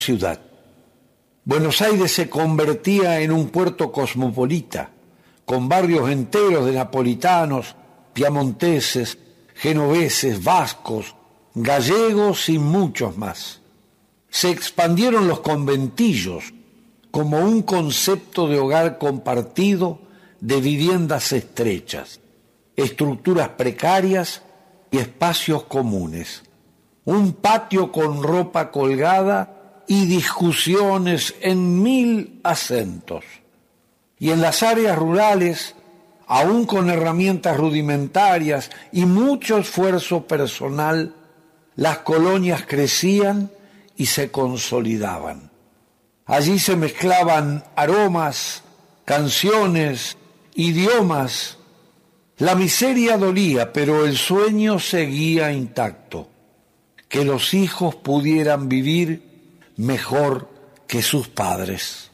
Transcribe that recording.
ciudad. Buenos Aires se convertía en un puerto cosmopolita, con barrios enteros de napolitanos, piamonteses, genoveses, vascos, gallegos y muchos más. Se expandieron los conventillos como un concepto de hogar compartido, de viviendas estrechas, estructuras precarias y espacios comunes. Un patio con ropa colgada y discusiones en 1000 acentos. Y en las áreas rurales, aún con herramientas rudimentarias y mucho esfuerzo personal, las colonias crecían y se consolidaban. Allí se mezclaban aromas, canciones, idiomas. La miseria dolía, pero el sueño seguía intacto. Que los hijos pudieran vivir mejor que sus padres.